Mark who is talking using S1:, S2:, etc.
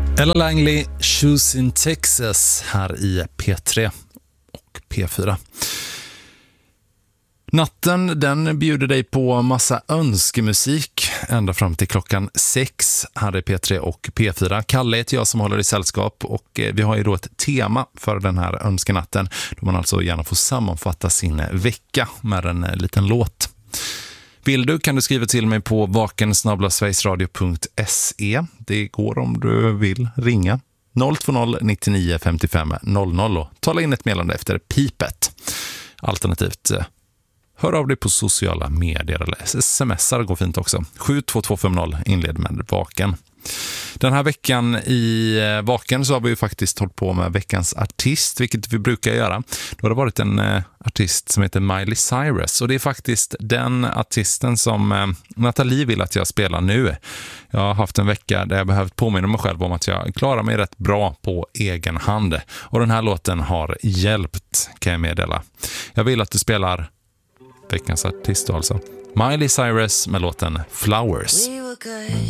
S1: Ella Langley, Shoes in Texas här i P3 och P4. Natten, den bjuder dig på massa önskemusik ända fram till klockan 6 här i P3 och P4. Kalle heter jag som håller i sällskap och vi har ju då ett tema för den här önskenatten då man alltså gärna får sammanfatta sin vecka med en liten låt. Vill du kan du skriva till mig på vaken@sverigesradio.se. Det går om du vill ringa 020 99 55 00 och tala in ett meddelande efter pipet. Alternativt hör av dig på sociala medier eller smsar går fint också. 72250 inled med Vaken. Den här veckan i Vaken så har vi ju faktiskt hållit på med veckans artist, vilket vi brukar göra. Då har det varit en artist som heter Miley Cyrus och det är faktiskt den artisten som Nathalie vill att jag spelar nu. Jag har haft en vecka där jag behövt påminna mig själv om att jag klarar mig rätt bra på egen hand. Och den här låten har hjälpt, kan jag meddela. Jag vill att du spelar veckans artist alltså. Miley Cyrus med låten Flowers.